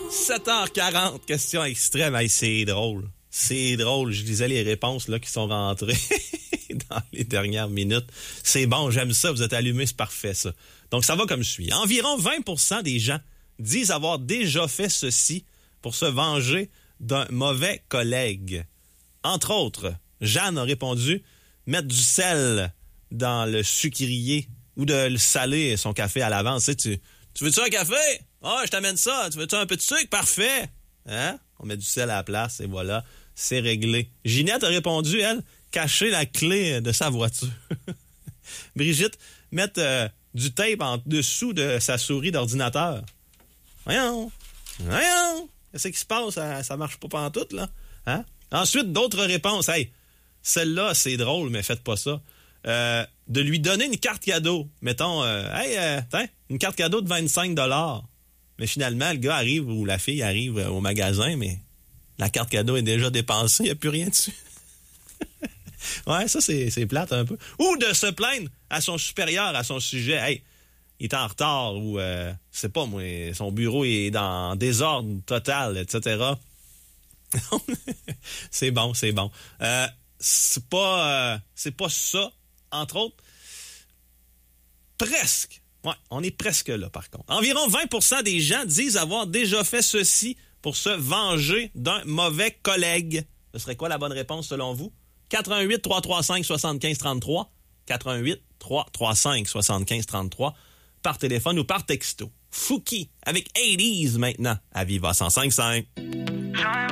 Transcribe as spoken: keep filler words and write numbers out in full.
sept heures quarante, question extrême. Hey, c'est drôle. C'est drôle. Je lisais les réponses là qui sont rentrées dans les dernières minutes. C'est bon, j'aime ça. Vous êtes allumés, c'est parfait, ça. Donc, ça va comme suit. Environ vingt pour cent des gens disent avoir déjà fait ceci pour se venger d'un mauvais collègue. Entre autres, Jeanne a répondu mettre du sel dans le sucrier ou de le saler son café à l'avance. Tu sais, tu, tu veux-tu un café? Ah, oh, je t'amène ça. Tu veux-tu un peu de sucre? Parfait. Hein? On met du sel à la place et voilà, c'est réglé. Ginette a répondu, elle, cacher la clé de sa voiture. Brigitte, mettre euh, du tape en dessous de sa souris d'ordinateur. Voyons. Voyons. Qu'est-ce qui se passe? Ça, ça marche pas pantoute, là. Hein? Ensuite, d'autres réponses. Hey, celle-là, c'est drôle, mais faites pas ça. Euh, de lui donner une carte cadeau. Mettons, euh, hey, euh, tiens, une carte cadeau de vingt-cinq dollars. Mais finalement, le gars arrive ou la fille arrive au magasin, mais la carte cadeau est déjà dépensée, il n'y a plus rien dessus. Ouais, ça, c'est, c'est plate un peu. Ou de se plaindre à son supérieur, à son sujet. Hey, il est en retard ou, euh, je sais pas, moi, son bureau est dans désordre total, et cetera. C'est bon, c'est bon. Euh, c'est pas, euh, c'est pas ça, entre autres. Presque. Ouais, on est presque là, par contre. Environ vingt pour cent des gens disent avoir déjà fait ceci pour se venger d'un mauvais collègue. Ce serait quoi la bonne réponse selon vous? quatre un huit trois trois cinq soix cinq trois trois. quatre un huit trois trois cinq soix cinq trois trois. Par téléphone ou par texto. Fouki avec eighties maintenant à Viva cent cinq virgule cinq.